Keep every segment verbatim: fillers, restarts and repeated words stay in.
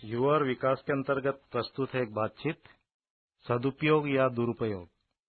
युवा और विकास के अंतर्गत प्रस्तुत है एक बातचीत, सदुपयोग या दुरुपयोग।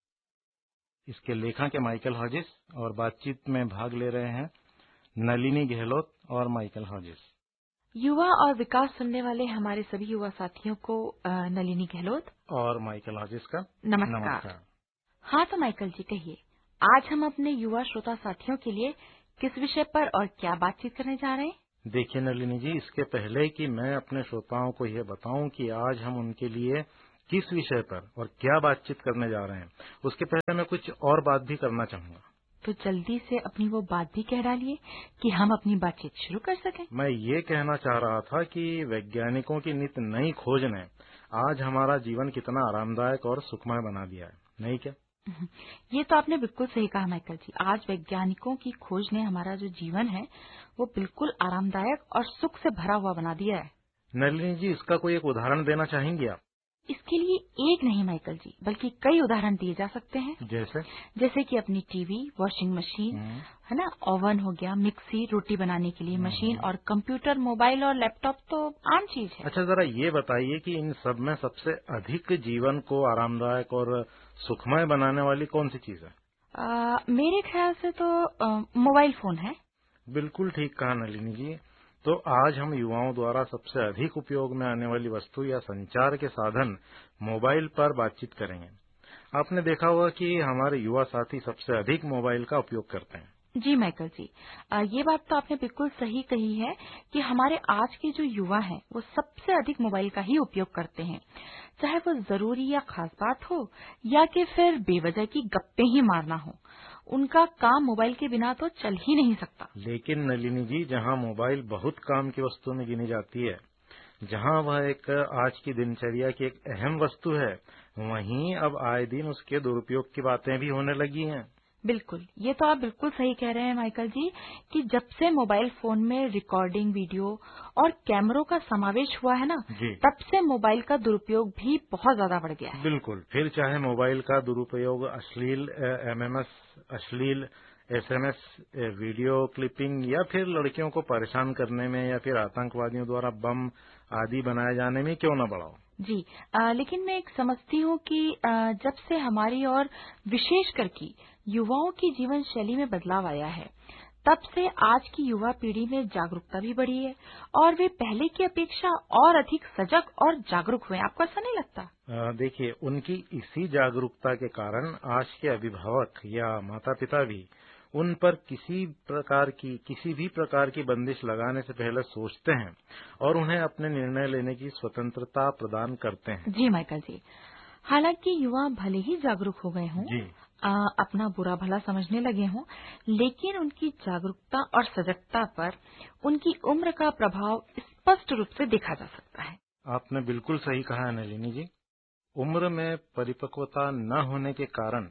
इसके लेखक है माइकल हॉजिस और बातचीत में भाग ले रहे हैं नलिनी गहलोत और माइकल हॉजिस। युवा और विकास सुनने वाले हमारे सभी युवा साथियों को नलिनी गहलोत और माइकल हॉजिस का नमस्कार। नमस्कार। हाँ तो माइकल जी कहिए, आज हम अपने युवा श्रोता साथियों के लिए किस विषय पर और क्या बातचीत करने जा रहे हैं? देखिए नलिनी जी, इसके पहले कि मैं अपने श्रोताओं को यह बताऊं कि आज हम उनके लिए किस विषय पर और क्या बातचीत करने जा रहे हैं, उसके पहले मैं कुछ और बात भी करना चाहूंगा। तो जल्दी से अपनी वो बात भी कह डालिए कि हम अपनी बातचीत शुरू कर सकें। मैं ये कहना चाह रहा था कि वैज्ञानिकों की नित नई खोज ने आज हमारा जीवन कितना आरामदायक और सुखमय बना दिया है, नहीं क्या? ये तो आपने बिल्कुल सही कहा माइकल जी। आज वैज्ञानिकों की खोज ने हमारा जो जीवन है वो बिल्कुल आरामदायक और सुख से भरा हुआ बना दिया है। नलिनी जी, इसका कोई एक उदाहरण देना चाहेंगी आप? इसके लिए एक नहीं माइकल जी, बल्कि कई उदाहरण दिए जा सकते हैं। जैसे जैसे कि अपनी टीवी, वॉशिंग मशीन, है ना, ओवन हो गया, मिक्सी, रोटी बनाने के लिए मशीन और कंप्यूटर, मोबाइल और लैपटॉप तो आम चीज है। अच्छा, जरा ये बताइए कि इन सब में सबसे अधिक जीवन को आरामदायक और सुखमय बनाने वाली कौन सी चीज है? आ, मेरे ख्याल से तो आ, मोबाइल फोन है। बिल्कुल ठीक कहा नलिनी जी। तो आज हम युवाओं द्वारा सबसे अधिक उपयोग में आने वाली वस्तु या संचार के साधन मोबाइल पर बातचीत करेंगे। आपने देखा होगा कि हमारे युवा साथी सबसे अधिक मोबाइल का उपयोग करते हैं। जी माइकल जी, आ, ये बात तो आपने बिल्कुल सही कही है कि हमारे आज के जो युवा हैं वो सबसे अधिक मोबाइल का ही उपयोग करते हैं, चाहे वो जरूरी या खास बात हो या कि फिर बेवजह की गप्पे ही मारना हो। उनका काम मोबाइल के बिना तो चल ही नहीं सकता। लेकिन नलिनी जी, जहां मोबाइल बहुत काम की वस्तु में गिनी जाती है, जहां वह एक आज की दिनचर्या की एक अहम वस्तु है, वहीं अब आए दिन उसके दुरुपयोग की बातें भी होने लगी हैं। बिल्कुल, ये तो आप बिल्कुल सही कह रहे हैं माइकल जी कि जब से मोबाइल फोन में रिकॉर्डिंग, वीडियो और कैमरों का समावेश हुआ है ना, तब से मोबाइल का दुरुपयोग भी बहुत ज्यादा बढ़ गया है। बिल्कुल, फिर चाहे मोबाइल का दुरुपयोग अश्लील एमएमएस, अश्लील एसएमएस, वीडियो क्लिपिंग या फिर लड़कियों को परेशान करने में या फिर आतंकवादियों द्वारा बम आदि बनाए जाने में क्यों न बढ़ा हो। जी, आ, लेकिन मैं एक समझती हूँ कि आ, जब से हमारी और विशेषकर की युवाओं की जीवन शैली में बदलाव आया है, तब से आज की युवा पीढ़ी में जागरूकता भी बढ़ी है और वे पहले की अपेक्षा और अधिक सजग और जागरूक हुए। आपको ऐसा नहीं लगता? देखिए, उनकी इसी जागरूकता के कारण आज के अभिभावक या माता पिता भी उन पर किसी प्रकार की किसी भी प्रकार की बंदिश लगाने से पहले सोचते हैं और उन्हें अपने निर्णय लेने की स्वतंत्रता प्रदान करते हैं। जी माइकल जी, हालांकि युवा भले ही जागरूक हो गए हों, अपना बुरा भला समझने लगे हों, लेकिन उनकी जागरूकता और सजगता पर उनकी उम्र का प्रभाव स्पष्ट रूप से देखा जा सकता है। आपने बिल्कुल सही कहा है नलिनी जी। उम्र में परिपक्वता न होने के कारण,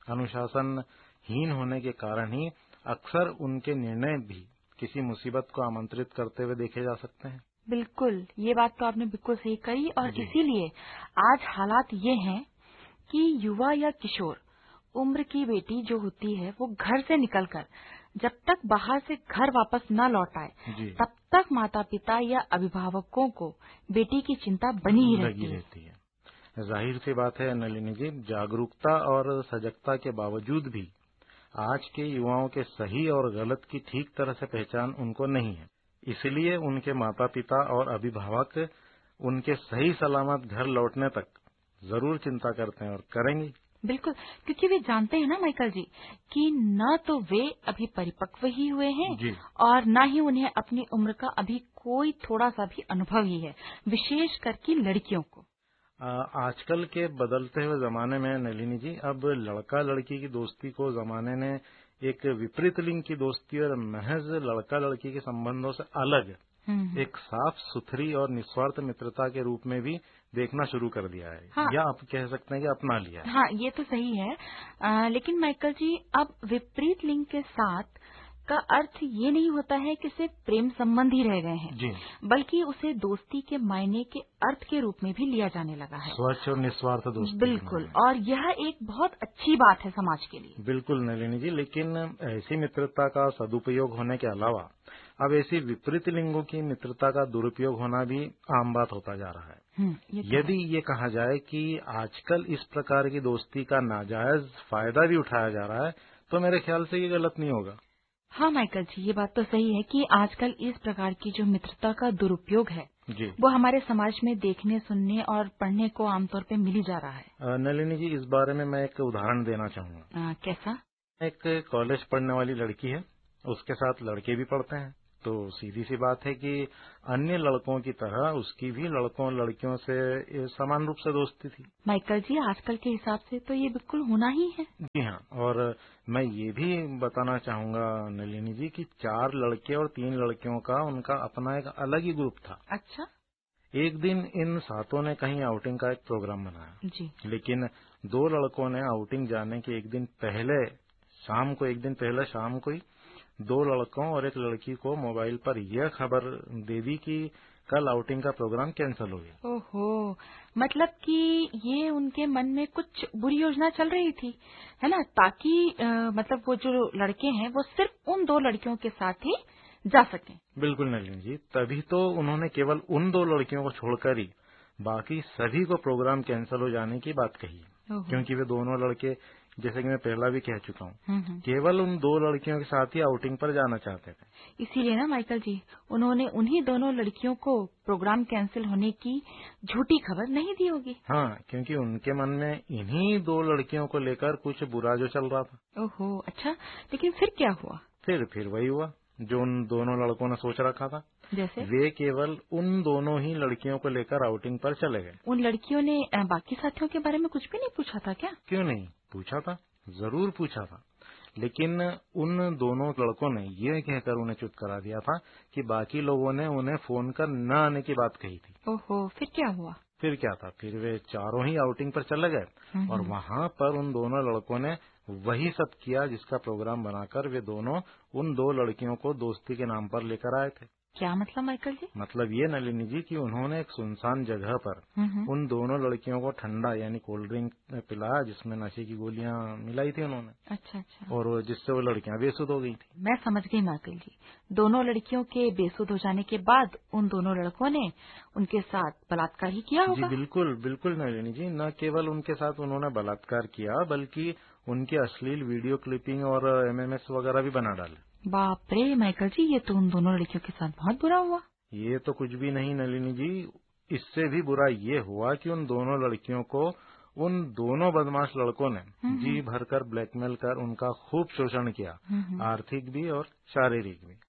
अनुशासनहीन होने के कारण ही अक्सर उनके निर्णय भी किसी मुसीबत को आमंत्रित करते हुए देखे जा सकते हैं। बिल्कुल, ये बात तो आपने बिल्कुल सही कही और इसीलिए आज हालात ये हैं कि युवा या किशोर उम्र की बेटी जो होती है वो घर से निकलकर जब तक बाहर से घर वापस न लौट आए, तब तक माता पिता या अभिभावकों को बेटी की चिंता बनी ही रहती, रहती है। जाहिर सी बात है नलिनी जी, जागरूकता और सजगता के बावजूद भी आज के युवाओं के सही और गलत की ठीक तरह से पहचान उनको नहीं है। इसलिए उनके माता पिता और अभिभावक उनके सही सलामत घर लौटने तक जरूर चिंता करते हैं और करेंगे। बिल्कुल, क्योंकि वे जानते हैं ना माइकल जी कि न तो वे अभी परिपक्व ही हुए हैं और न ही उन्हें अपनी उम्र का अभी कोई थोड़ा सा भी अनुभव ही है, विशेष करके लड़कियों को। आजकल के बदलते हुए जमाने में नलिनी जी, अब लड़का लड़की की दोस्ती को जमाने ने एक विपरीत लिंग की दोस्ती और महज लड़का लड़की के संबंधों से अलग एक साफ सुथरी और निस्वार्थ मित्रता के रूप में भी देखना शुरू कर दिया है। हाँ। या आप कह सकते हैं कि अपना लिया है। हाँ, ये तो सही है। आ, लेकिन माइकल जी, अब विपरीत लिंग के साथ का अर्थ ये नहीं होता है कि सिर्फ प्रेम संबंध ही रह गए हैं जी, बल्कि उसे दोस्ती के मायने के अर्थ के रूप में भी लिया जाने लगा है। स्वच्छ और निस्वार्थ दोस्ती। बिल्कुल, और यह एक बहुत अच्छी बात है समाज के लिए। बिल्कुल नलिनी जी, लेकिन ऐसी मित्रता का सदुपयोग होने के अलावा अब ऐसी विपरीत लिंगों की मित्रता का दुरुपयोग होना भी आम बात होता जा रहा है। ये तो यदि है। ये कहा जाए कि आजकल इस प्रकार की दोस्ती का नाजायज फायदा भी उठाया जा रहा है, तो मेरे ख्याल से ये गलत नहीं होगा। हाँ माइकल जी, ये बात तो सही है कि आजकल इस प्रकार की जो मित्रता का दुरुपयोग है जी, वो हमारे समाज में देखने, सुनने और पढ़ने को आमतौर पे मिल ही जा रहा है। अ, नलिनी जी, इस बारे में मैं एक उदाहरण देना चाहूंगा। आ, कैसा? एक कॉलेज पढ़ने वाली लड़की है, उसके साथ लड़के भी पढ़ते हैं, तो सीधी सी बात है कि अन्य लड़कों की तरह उसकी भी लड़कों और लड़कियों से समान रूप से दोस्ती थी। माइकल जी, आजकल के हिसाब से तो ये बिल्कुल होना ही है। जी हाँ, और मैं ये भी बताना चाहूंगा नलिनी जी कि चार लड़के और तीन लड़कियों का उनका अपना एक अलग ही ग्रुप था। अच्छा। एक दिन इन सातों ने कहीं आउटिंग का एक प्रोग्राम बनाया, जी। लेकिन दो लड़कों ने आउटिंग जाने के एक दिन पहले शाम को एक दिन पहले शाम को ही दो लड़कों और एक लड़की को मोबाइल पर यह खबर दे दी कि कल आउटिंग का प्रोग्राम कैंसिल हो गया। ओहो, मतलब कि ये उनके मन में कुछ बुरी योजना चल रही थी, है ना, ताकि आ, मतलब वो जो लड़के हैं वो सिर्फ उन दो लड़कियों के साथ ही जा सकें। बिल्कुल नलिनी जी, तभी तो उन्होंने केवल उन दो लड़कियों को छोड़कर ही बाकी सभी को प्रोग्राम कैंसिल हो जाने की बात कही, क्योंकि वे दोनों लड़के, जैसे कि मैं पहला भी कह चुका हूँ, केवल उन दो लड़कियों के साथ ही आउटिंग पर जाना चाहते थे। इसीलिए ना माइकल जी, उन्होंने उन्हीं दोनों लड़कियों को प्रोग्राम कैंसिल होने की झूठी खबर नहीं दी होगी। हाँ, क्योंकि उनके मन में इन्हीं दो लड़कियों को लेकर कुछ बुरा जो चल रहा था। ओहो, अच्छा, लेकिन फिर क्या हुआ? फिर फिर वही हुआ जो उन दोनों लड़कों ने सोच रखा था। जैसे? वे केवल उन दोनों ही लड़कियों को लेकर आउटिंग पर चले गए। उन लड़कियों ने अ, बाकी साथियों के बारे में कुछ भी नहीं पूछा था क्या? क्यों नहीं, पूछा था, जरूर पूछा था, लेकिन उन दोनों लड़कों ने यह कहकर उन्हें चुप करा दिया था कि बाकी लोगों ने उन्हें फोन कर न आने की बात कही थी। ओहो, फिर क्या हुआ? फिर क्या था, फिर वे चारों ही आउटिंग पर चले गए और वहाँ पर उन दोनों लड़कों ने वही सब किया जिसका प्रोग्राम बनाकर वे दोनों उन दो लड़कियों को दोस्ती के नाम पर लेकर आए थे। क्या मतलब माइकल जी? मतलब ये नलिनी जी कि उन्होंने एक सुनसान जगह पर उन दोनों लड़कियों को ठंडा यानी कोल्ड ड्रिंक पिलाया जिसमें नशे की गोलियां मिलाई थी उन्होंने। अच्छा अच्छा। और जिससे वो लड़कियां बेसुध हो गई थी। मैं समझ गई माइकल जी, दोनों लड़कियों के बेसुध हो जाने के बाद उन दोनों लड़कों ने उनके साथ बलात्कार ही किया होगा। जी बिल्कुल बिल्कुल नलिनी जी, न केवल उनके साथ उन्होंने बलात्कार किया बल्कि उनकी अश्लील वीडियो क्लिपिंग और एमएमएस वगैरह भी बना डाले। बाप रे माइकल जी, ये तो उन दोनों लड़कियों के साथ बहुत बुरा हुआ। ये तो कुछ भी नहीं नलिनी जी, इससे भी बुरा ये हुआ कि उन दोनों लड़कियों को उन दोनों बदमाश लड़कों ने जी भरकर ब्लैकमेल कर उनका खूब शोषण किया, आर्थिक भी और शारीरिक भी।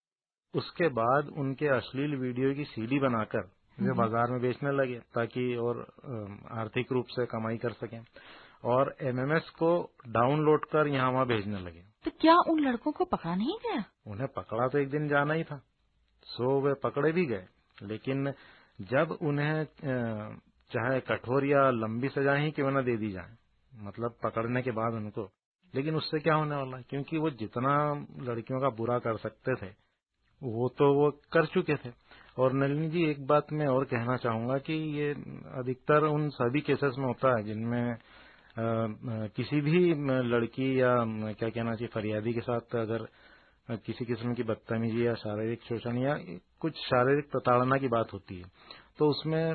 उसके बाद उनके अश्लील वीडियो की सीडी बनाकर वे बाजार में बेचने लगे ताकि और आर्थिक रूप से कमाई कर सकें, और एमएमएस को डाउनलोड कर यहाँ वहाँ भेजने लगे। तो क्या उन लड़कों को पकड़ा नहीं गया? उन्हें पकड़ा तो एक दिन जाना ही था, सो वे पकड़े भी गए, लेकिन जब उन्हें चाहे कठोर या लंबी सजा ही क्यों न दे दी जाए, मतलब पकड़ने के बाद उनको, लेकिन उससे क्या होने वाला है, क्योंकि वो जितना लड़कियों का बुरा कर सकते थे वो तो वो कर चुके थे। और नलिनी जी, एक बात मैं और कहना चाहूंगा कि ये अधिकतर उन सभी केसेस में होता है जिनमें आ, किसी भी लड़की या क्या कहना चाहिए फरियादी के साथ अगर किसी किस्म की बदतमीजी या शारीरिक शोषण या कुछ शारीरिक प्रताड़ना की बात होती है, तो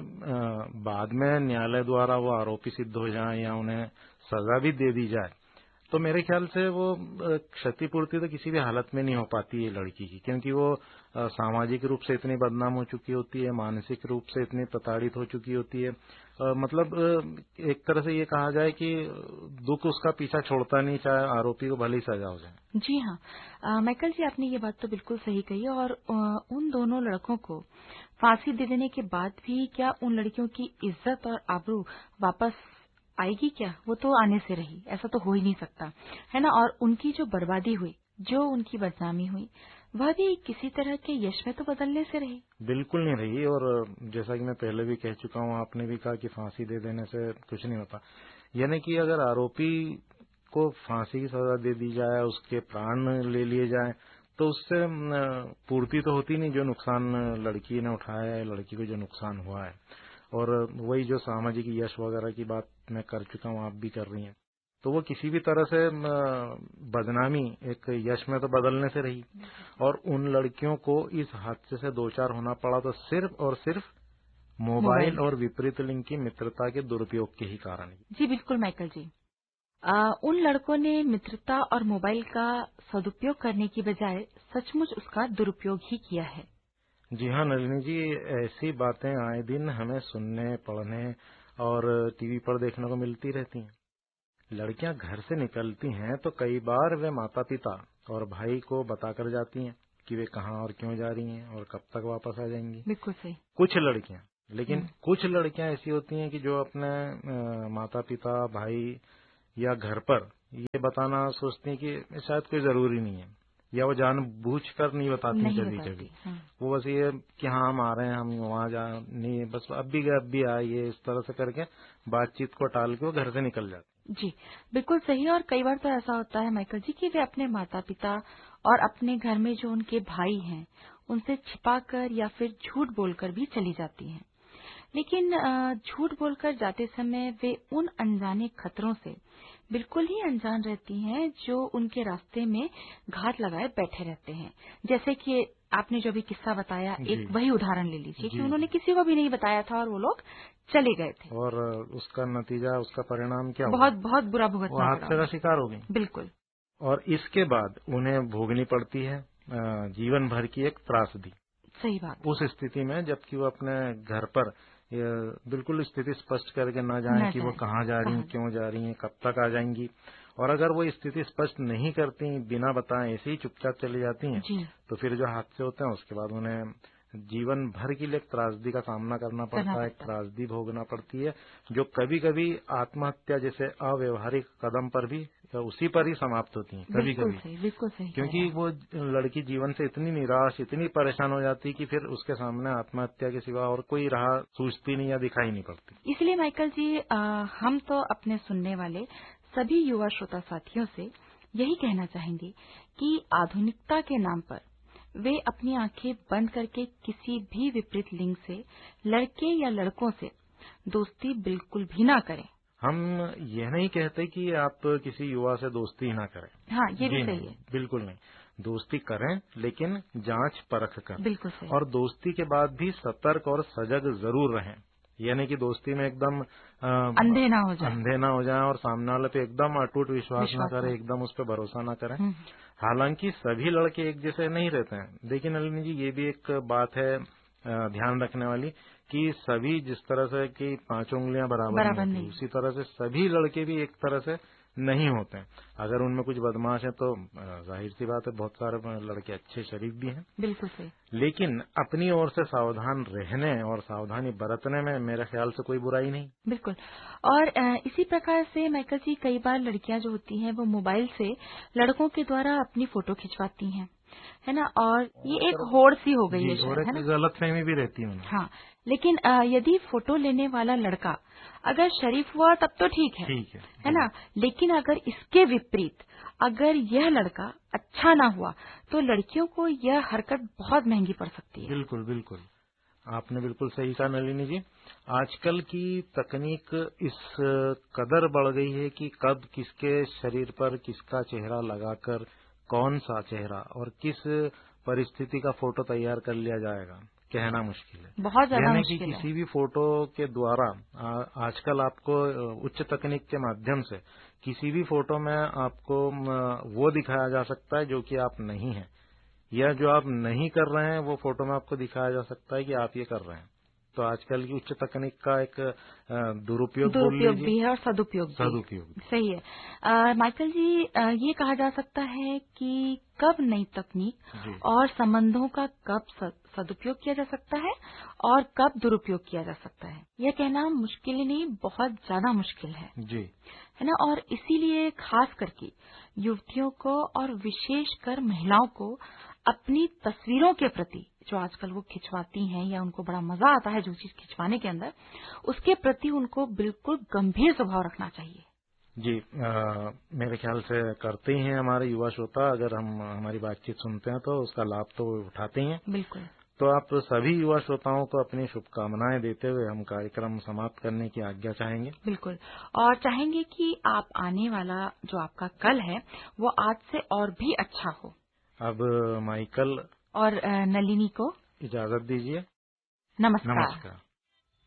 उसमें बाद में न्यायालय द्वारा वो आरोपी सिद्ध हो जाए या उन्हें सजा भी दे दी जाए, तो मेरे ख्याल से वो क्षतिपूर्ति तो किसी भी हालत में नहीं हो पाती है लड़की की, क्योंकि वो सामाजिक रूप से इतनी बदनाम हो चुकी होती है, मानसिक रूप से इतनी प्रताड़ित हो चुकी होती है। मतलब एक तरह से ये कहा जाए कि दुख उसका पीछा छोड़ता नहीं, चाहे आरोपी को भले ही सजा हो जाए। जी हाँ माइकल जी, आपने ये बात तो बिल्कुल सही कही। और उन दोनों लड़कों को फांसी दे देने के बाद भी क्या उन लड़कियों की इज्जत और आबरू वापस आएगी क्या? वो तो आने से रही, ऐसा तो हो ही नहीं सकता, है ना। और उनकी जो बर्बादी हुई, जो उनकी बदनामी हुई, वह भी किसी तरह के यश में तो बदलने से रही? बिल्कुल नहीं रही। और जैसा कि मैं पहले भी कह चुका हूँ, आपने भी कहा कि फांसी दे देने से कुछ नहीं होता, यानी कि अगर आरोपी को फांसी की सजा दे दी जाए, उसके प्राण ले लिए जाए, तो उससे पूर्ति तो होती नहीं जो नुकसान लड़की ने उठाया है, लड़की को जो नुकसान हुआ है। और वही जो सामाजिक यश वगैरह की बात मैं कर चुका हूँ, आप भी कर रही हैं, तो वो किसी भी तरह से बदनामी एक यश में तो बदलने से रही। और उन लड़कियों को इस हादसे से दो चार होना पड़ा तो सिर्फ और सिर्फ मोबाइल और विपरीत लिंग की मित्रता के दुरुपयोग के ही कारण। जी बिल्कुल माइकल जी, आ, उन लड़कों ने मित्रता और मोबाइल का सदुपयोग करने की बजाय सचमुच उसका दुरुपयोग ही किया है। जी हाँ नलिनी जी, ऐसी बातें आए दिन हमें सुनने, पढ़ने और टीवी पर देखने को मिलती रहती हैं। लड़कियां घर से निकलती हैं तो कई बार वे माता पिता और भाई को बताकर जाती हैं कि वे कहाँ और क्यों जा रही हैं और कब तक वापस आ जाएंगी। बिल्कुल सही। कुछ लड़कियां, लेकिन कुछ लड़कियां ऐसी होती हैं कि जो अपने माता पिता, भाई या घर पर ये बताना सोचती हैं कि शायद कोई जरूरी नहीं है, या वो जानबूझकर नहीं बताती नहीं कभी बताती, कभी। हाँ। वो बस ये कि हाँ हम आ रहे हैं, हम वहाँ जा नहीं, बस अब भी गए अब भी आए, ये इस तरह से करके बातचीत को टाल के वो घर से निकल जाते। जी बिल्कुल सही। और कई बार तो ऐसा होता है माइकल जी कि वे अपने माता पिता और अपने घर में जो उनके भाई हैं उनसे छिपाकर या फिर झूठ बोलकर भी चली जाती हैं। लेकिन झूठ बोलकर जाते समय वे उन अनजाने खतरों से बिल्कुल ही अनजान रहती हैं जो उनके रास्ते में घात लगाए बैठे रहते हैं। जैसे कि आपने जो भी किस्सा बताया, एक वही उदाहरण ले लीजिए कि उन्होंने किसी को भी नहीं बताया था और वो लोग चले गए थे और उसका नतीजा, उसका परिणाम क्या बहुत हुआ? बहुत बुरा भुगतना पड़ा, हादसे का शिकार हो गई। बिल्कुल। और इसके बाद उन्हें भोगनी पड़ती है जीवन भर की एक त्रासदी। सही बात। उस स्थिति में जबकि वो अपने घर पर बिल्कुल स्थिति स्पष्ट करके न जाएं कि वो कहाँ जा रही हैं, क्यों जा रही हैं, कब तक आ जाएंगी, और अगर वो स्थिति स्पष्ट नहीं करती, बिना बताए ऐसे ही चुपचाप चली जाती हैं, तो फिर जो हादसे होते हैं उसके बाद उन्हें जीवन भर के लिए एक त्रासदी का सामना करना पड़ता है, एक त्रासदी भोगना पड़ती है, जो कभी कभी आत्महत्या जैसे अव्यवहारिक कदम पर भी उसी पर ही समाप्त होती है। कभी कभी बिल्कुल सही, क्योंकि वो लड़की जीवन से इतनी निराश, इतनी परेशान हो जाती कि फिर उसके सामने आत्महत्या के सिवा और कोई राह सूझती नहीं या दिखाई नहीं पड़ती। इसलिए माइकल जी, आ, हम तो अपने सुनने वाले सभी युवा श्रोता साथियों से यही कहना चाहेंगे कि आधुनिकता के नाम पर वे अपनी आंखें बंद करके किसी भी विपरीत लिंग से, लड़के या लड़कों से दोस्ती बिल्कुल भी ना करें। हम यह नहीं कहते कि आप किसी युवा से दोस्ती ही ना करें। हाँ, ये भी सही है। बिल्कुल नहीं, दोस्ती करें लेकिन जांच परख कर। बिल्कुल सही। और दोस्ती के बाद भी सतर्क और सजग जरूर रहें। यानी कि दोस्ती में एकदम अंधे ना हो जाए अंधे ना हो जाए और सामने वाले पे एकदम अटूट विश्वास ना करें, एकदम उस पर भरोसा ना करें। हालांकि सभी लड़के एक जैसे नहीं रहते हैं। देखिए नलिनी जी, ये भी एक बात है ध्यान रखने वाली कि सभी जिस तरह से कि पांच उंगलियां बराबर, बराबर नहीं, नहीं, उसी तरह से सभी लड़के भी एक तरह से नहीं होते हैं। अगर उनमें कुछ बदमाश है तो जाहिर सी बात है बहुत सारे लड़के अच्छे शरीफ भी हैं। बिल्कुल सही। लेकिन अपनी ओर से सावधान रहने और सावधानी बरतने में मेरे ख्याल से कोई बुराई नहीं। बिल्कुल। और इसी प्रकार से माइकल जी, कई बार लड़कियां जो होती हैं वो मोबाइल से लड़कों के द्वारा अपनी फोटो खिंचवाती हैं, है ना, और ये एक होड़ सी हो गई है शायद, है ना, गलतफहमी भी रहती है। हाँ, लेकिन यदि फोटो लेने वाला लड़का अगर शरीफ हुआ तब तो ठीक है, ठीक है, है ना, लेकिन अगर इसके विपरीत अगर यह लड़का अच्छा ना हुआ तो लड़कियों को यह हरकत बहुत महंगी पड़ सकती है। बिल्कुल बिल्कुल, आपने बिल्कुल सही कहा नलिनी जी। आजकल की तकनीक इस कदर बढ़ गई है कि कब किसके शरीर पर किसका चेहरा लगाकर कौन सा चेहरा और किस परिस्थिति का फोटो तैयार कर लिया जाएगा, कहना मुश्किल है, बहुत ज्यादा मुश्किल है। किसी भी फोटो के द्वारा आजकल आपको उच्च तकनीक के माध्यम से किसी भी फोटो में आपको वो दिखाया जा सकता है जो कि आप नहीं हैं, या जो आप नहीं कर रहे हैं वो फोटो में आपको दिखाया जा सकता है कि आप ये कर रहे हैं। तो आजकल की उच्च तकनीक का एक दुरुपयोग दुरुपयोग भी है और सदुपयोग सदुपयोग भी। सही है। आ, माइकल जी, आ, ये कहा जा सकता है कि कब नई तकनीक और संबंधों का कब सदुपयोग किया जा सकता है और कब दुरुपयोग किया जा सकता है, यह कहना मुश्किल ही नहीं, बहुत ज्यादा मुश्किल है जी, है ना। और इसीलिए खास करके युवतियों को और विशेषकर महिलाओं को अपनी तस्वीरों के प्रति जो आजकल वो खिंचवाती हैं या उनको बड़ा मजा आता है जो चीज खिंचवाने के अंदर, उसके प्रति उनको बिल्कुल गंभीर स्वभाव रखना चाहिए। जी, आ, मेरे ख्याल से करते ही हैं हमारे युवा श्रोता। अगर हम हमारी बातचीत सुनते हैं तो उसका लाभ तो उठाते ही हैं। बिल्कुल। तो आप सभी युवा श्रोताओं को अपनी शुभकामनाएं देते हुए हम कार्यक्रम समाप्त करने की आज्ञा चाहेंगे। बिल्कुल, और चाहेंगे कि आप आने वाला जो आपका कल है वो आज से और भी अच्छा हो। अब माइकल और नलिनी को इजाजत दीजिए। नमस्कार, नमस्कार।